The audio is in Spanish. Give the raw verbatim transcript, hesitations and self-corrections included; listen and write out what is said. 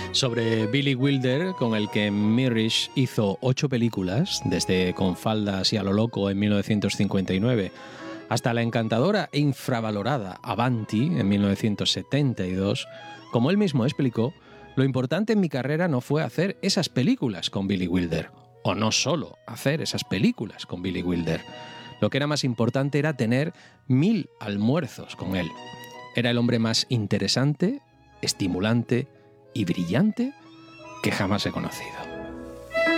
Sobre Billy Wilder, con el que Mirisch hizo ocho películas, desde Con faldas y A lo loco en mil novecientos cincuenta y nueve hasta la encantadora e infravalorada Avanti en mil novecientos setenta y dos, como él mismo explicó, lo importante en mi carrera no fue hacer esas películas con Billy Wilder, o no solo hacer esas películas con Billy Wilder. Lo que era más importante era tener mil almuerzos con él. Era el hombre más interesante, estimulante y brillante que jamás he conocido.